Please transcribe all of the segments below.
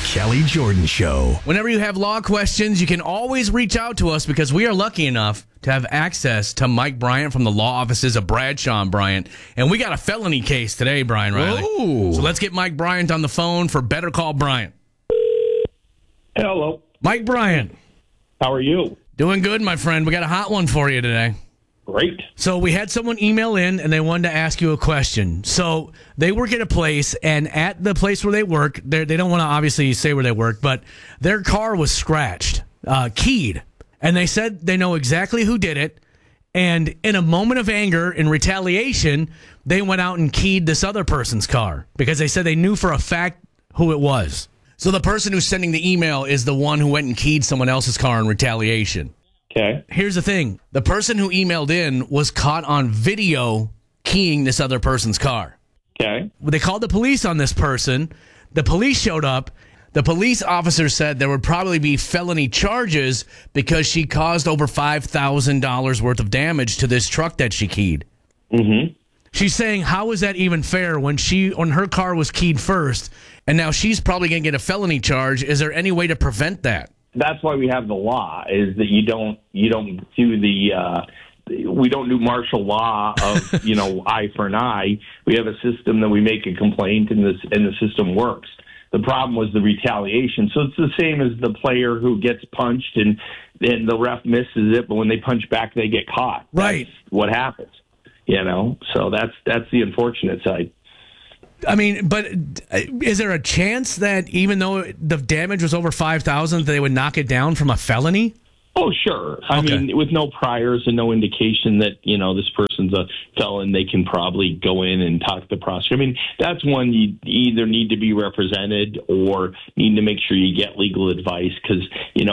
Kelly Jordan Show. Whenever you have law questions, you can always reach out to us because we are lucky enough to have access to Mike Bryant from the law offices of Bradshaw and Bryant. And we got a felony case today, Brian Riley. Ooh. So let's get Mike Bryant on the phone for Better Call Bryant. Hello. Mike Bryant. How are you? Doing good, my friend. We got a hot one for you today. Great. So we had someone email in and they wanted to ask you a question. So they work at a place, and at the place where they work, they don't want to obviously say where they work, but their car was scratched, keyed. And they said they know exactly who did it. And in a moment of anger and retaliation, they went out and keyed this other person's car because they said they knew for a fact who it was. So the person who's sending the email is the one who went and keyed someone else's car in retaliation. Okay. Here's the thing. The person who emailed in was caught on video keying this other person's car. Okay. They called the police on this person. The police showed up. The police officer said there would probably be felony charges because she caused over $5,000 worth of damage to this truck that she keyed. Mm-hmm. She's saying, how is that even fair when her car was keyed first, and now she's probably going to get a felony charge? Is there any way to prevent that? That's why we have the law, is that you don't do we don't do martial law of, eye for an eye. We have a system that we make a complaint and the system works. The problem was the retaliation. So it's the same as the player who gets punched and the ref misses it, but when they punch back, they get caught. Right. That's what happens. So that's the unfortunate side. I mean, but is there a chance that even though the damage was over $5,000, they would knock it down from a felony? Oh, sure. I mean, with no priors and no indication that, this person's a felon, they can probably go in and talk to the prosecutor. I mean, that's one you either need to be represented or need to make sure you get legal advice because,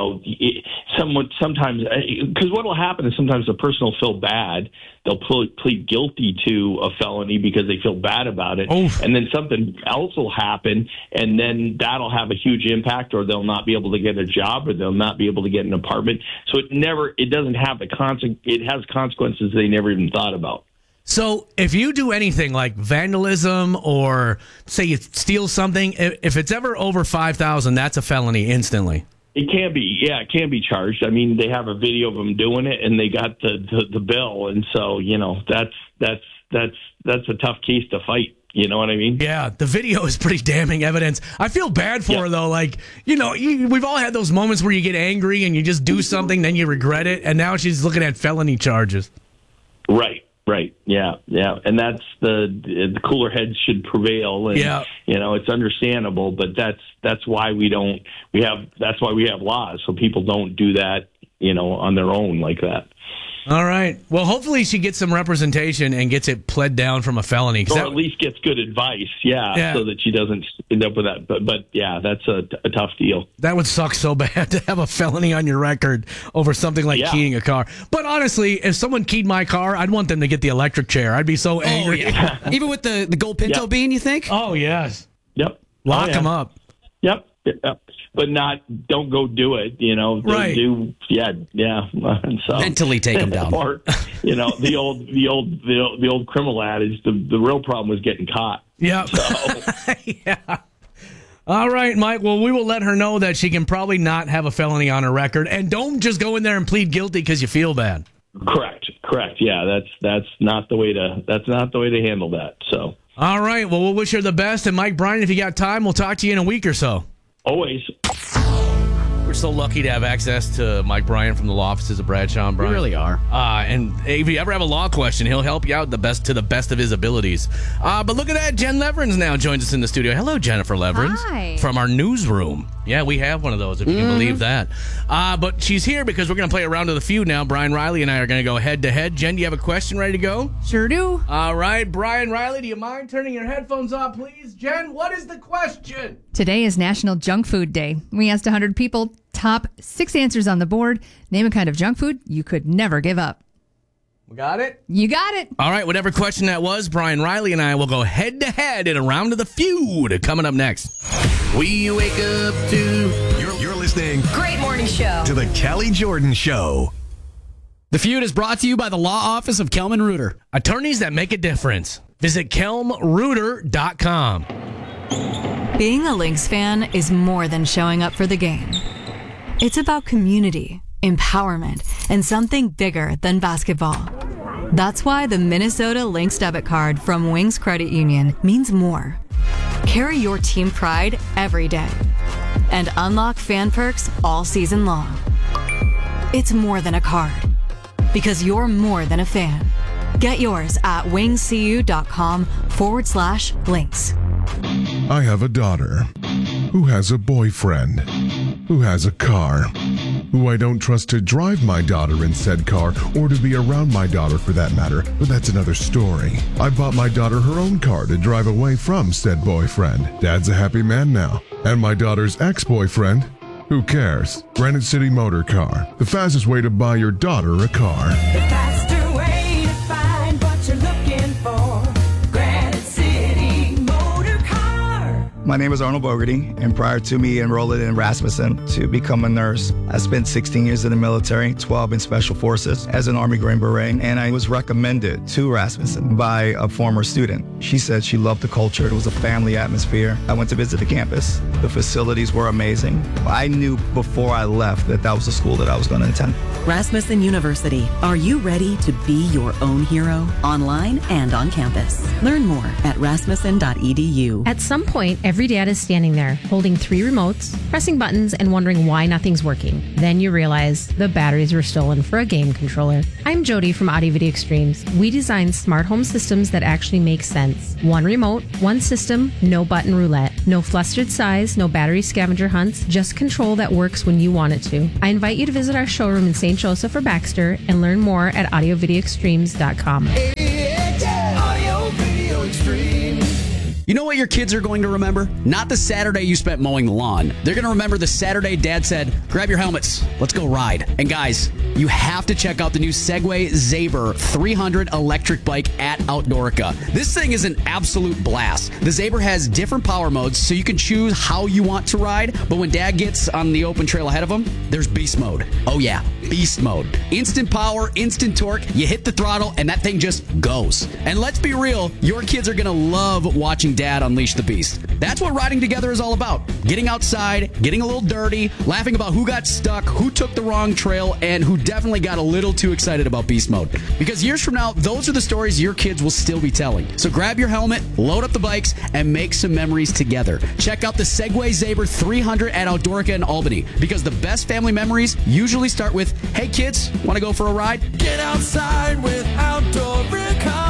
sometimes, because what will happen is sometimes the person will feel bad. They'll plead guilty to a felony because they feel bad about it. Oof. And then something else will happen, and then that'll have a huge impact, or they'll not be able to get a job, or they'll not be able to get an apartment. So it doesn't have it has consequences they never even thought about. So if you do anything like vandalism or say you steal something, if it's ever over $5,000, that's a felony instantly. It can be, yeah, it can be charged. I mean, they have a video of them doing it, and they got the bill, and so that's a tough case to fight. You know what I mean? Yeah, the video is pretty damning evidence. I feel bad for her, though. Like, we've all had those moments where you get angry and you just do something, then you regret it, and now she's looking at felony charges. Right. Yeah. And that's the cooler heads should prevail. And, it's understandable, but that's why we have laws, so people don't do that, on their own like that. All right. Well, hopefully she gets some representation and gets it pled down from a felony. Or at least gets good advice, so that she doesn't end up with that. But yeah, that's a tough deal. That would suck so bad to have a felony on your record over something like keying a car. But honestly, if someone keyed my car, I'd want them to get the electric chair. I'd be so angry. Even with the gold Pinto bean, you think? Oh, yes. Yep. Lock them up. Yep. But don't go do it, Right. So mentally take them down. Or, the old criminal adage, the real problem was getting caught. Yeah. So. Yeah. All right, Mike. Well, we will let her know that she can probably not have a felony on her record, and don't just go in there and plead guilty because you feel bad. Correct. Yeah, that's not the way to handle that. So. All right. Well, we'll wish her the best, and Mike Bryant, if you got time, we'll talk to you in a week or so. Always. We're so lucky to have access to Mike Bryant from the law offices of Bradshaw and Bryant. We really are. And if you ever have a law question, he'll help you out to the best of his abilities. But look at that. Jen Leverins now joins us in the studio. Hello, Jennifer Leverins. Hi. From our newsroom. Yeah, we have one of those, if you can believe that. But she's here because we're going to play a round of the feud now. Brian Riley and I are going to go head-to-head. Jen, do you have a question ready to go? Sure do. All right. Brian Riley, do you mind turning your headphones off, please? Jen, what is the question? Today is National Junk Food Day. We asked 100 people, top 6 answers on the board. Name a kind of junk food you could never give up. We got it? You got it. All right, whatever question that was, Brian Riley and I will go head-to-head in a round of the feud coming up next. We wake up to... You're listening Great morning show. to the Kelly Jordan Show. The feud is brought to you by the law office of Kelman Reuter. Attorneys that make a difference. Visit kelmreuter.com. Being a Lynx fan is more than showing up for the game. It's about community, empowerment, and something bigger than basketball. That's why the Minnesota Lynx debit card from Wings Credit Union means more. Carry your team pride every day and unlock fan perks all season long. It's more than a card because you're more than a fan. Get yours at wingscu.com/links. I have a daughter who has a boyfriend who has a car who I don't trust to drive my daughter in said car or to be around my daughter for that matter, but that's another story. I bought my daughter her own car to drive away from said boyfriend. Dad's a happy man now. And my daughter's ex-boyfriend? Who cares? Granite City Motor Car, the fastest way to buy your daughter a car. The faster way to find what you're looking for. Granite City Motor Car. My name is Arnold Bogarty, and prior to me enrolling in Rasmussen to become a nurse, I spent 16 years in the military, 12 in Special Forces as an Army Green Beret, and I was recommended to Rasmussen by a former student. She said she loved the culture. It was a family atmosphere. I went to visit the campus. The facilities were amazing. I knew before I left that that was the school that I was going to attend. Rasmussen University. Are you ready to be your own hero? Online and on campus. Learn more at rasmussen.edu. At some point, every dad is standing there, holding 3 remotes, pressing buttons, and wondering why nothing's working. Then you realize the batteries were stolen for a game controller. I'm Jody from Audio Video Extremes. We design smart home systems that actually make sense. 1 remote, 1 system, no button roulette, no flustered size, no battery scavenger hunts, just control that works when you want it to. I invite you to visit our showroom in St. Joseph or Baxter and learn more at audiovideoextremes.com. Audio Video Extreme. You know what your kids are going to remember? Not the Saturday you spent mowing the lawn. They're going to remember the Saturday Dad said, grab your helmets, let's go ride. And guys, you have to check out the new Segway Zaber 300 electric bike at Outdoorica. This thing is an absolute blast. The Zaber has different power modes, so you can choose how you want to ride. But when Dad gets on the open trail ahead of him, there's beast mode. Oh yeah, beast mode. Instant power, instant torque. You hit the throttle, and that thing just goes. And let's be real, your kids are going to love watching Dad unleash the beast. That's what riding together is all about. Getting outside, getting a little dirty, laughing about who got stuck, who took the wrong trail, and who definitely got a little too excited about beast mode. Because years from now, those are the stories your kids will still be telling. So grab your helmet, load up the bikes, and make some memories together. Check out the Segway Zaber 300 at Outdoorica in Albany, because the best family memories usually start with, hey kids, want to go for a ride? Get outside with Outdoorica.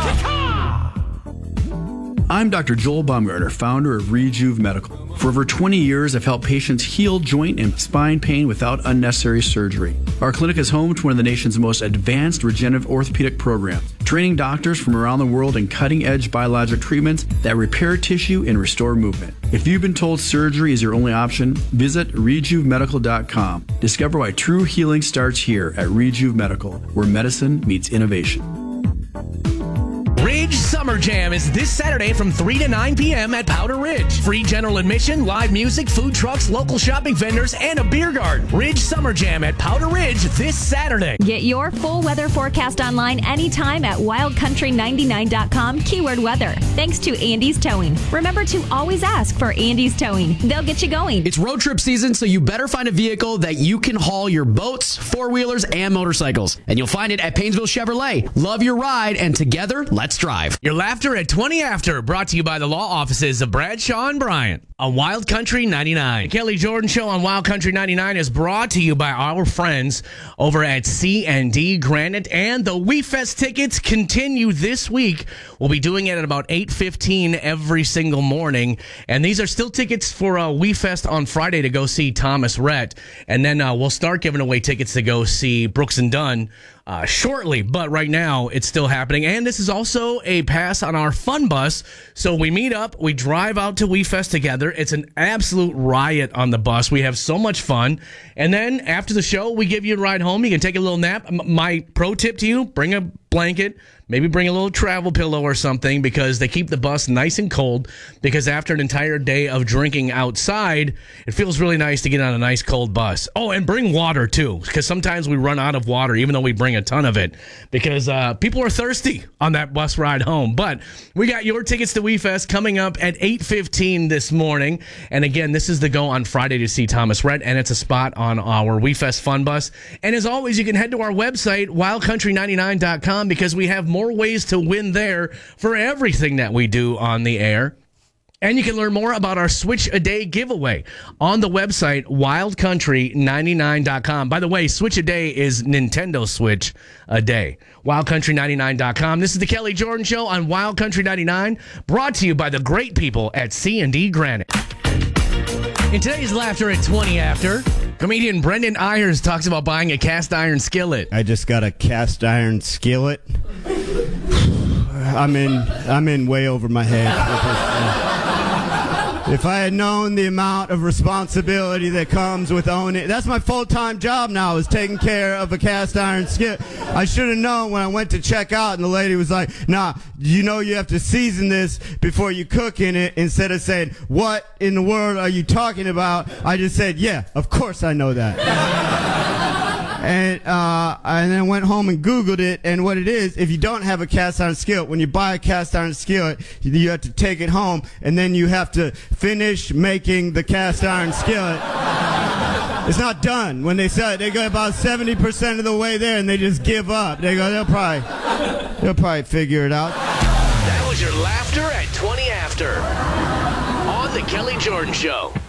I'm Dr. Joel Baumgartner, founder of Rejuve Medical. For over 20 years, I've helped patients heal joint and spine pain without unnecessary surgery. Our clinic is home to one of the nation's most advanced regenerative orthopedic programs, training doctors from around the world in cutting-edge biologic treatments that repair tissue and restore movement. If you've been told surgery is your only option, visit RejuveMedical.com. Discover why true healing starts here at Rejuve Medical, where medicine meets innovation. Ridge Summer Jam is this Saturday from 3 to 9 p.m. at Powder Ridge. Free general admission, live music, food trucks, local shopping vendors, and a beer garden. Ridge Summer Jam at Powder Ridge this Saturday. Get your full weather forecast online anytime at wildcountry99.com, keyword weather. Thanks to Andy's Towing. Remember to always ask for Andy's Towing. They'll get you going. It's road trip season, so you better find a vehicle that you can haul your boats, four-wheelers, and motorcycles. And you'll find it at Painesville Chevrolet. Love your ride, and together, let's drive. Your laughter at 20 After, brought to you by the law offices of Bradshaw and Bryant on Wild Country 99. The Kelly Jordan Show on Wild Country 99 is brought to you by our friends over at C&D Granite, and the We Fest tickets continue this week. We'll be doing it at about 8:15 every single morning, and these are still tickets for We Fest on Friday to go see Thomas Rhett, and then we'll start giving away tickets to go see Brooks and Dunn shortly, but right now it's still happening. And this is also a pass on our fun bus. So we meet up, we drive out to We Fest together. It's an absolute riot on the bus. We have so much fun. And then after the show, we give you a ride home. You can take a little nap. My pro tip to you, bring a blanket, maybe bring a little travel pillow or something, because they keep the bus nice and cold, because after an entire day of drinking outside, it feels really nice to get on a nice cold bus. Oh, and bring water too, because sometimes we run out of water even though we bring a ton of it, because people are thirsty on that bus ride home. But we got your tickets to WeFest coming up at 8:15 this morning. And again, this is the go on Friday to see Thomas Rhett, and it's a spot on our WeFest Fun Bus. And as always, you can head to our website, wildcountry99.com, because we have more ways to win there for everything that we do on the air. And you can learn more about our Switch a Day giveaway on the website, wildcountry99.com. By the way, Switch a Day is Nintendo Switch a Day. Wildcountry99.com. This is the Kelly Jordan Show on Wild Country 99, brought to you by the great people at C&D Granite. In today's Laughter at 20 After, comedian Brendan Ayers talks about buying a cast iron skillet. I just got a cast iron skillet. I'm in way over my head. If I had known the amount of responsibility that comes with owning, that's my full-time job now, is taking care of a cast iron skillet. I should have known when I went to check out, and the lady was like, nah, you know you have to season this before you cook in it. Instead of saying, what in the world are you talking about? I just said, yeah, of course I know that. And then went home and Googled it, and what it is, if you don't have a cast iron skillet, when you buy a cast iron skillet, you have to take it home, and then you have to finish making the cast iron skillet. It's not done. When they sell it, they go about 70% of the way there, and they just give up. They go, they'll probably figure it out. That was your Laughter at 20 After on the Kelly Jordan Show.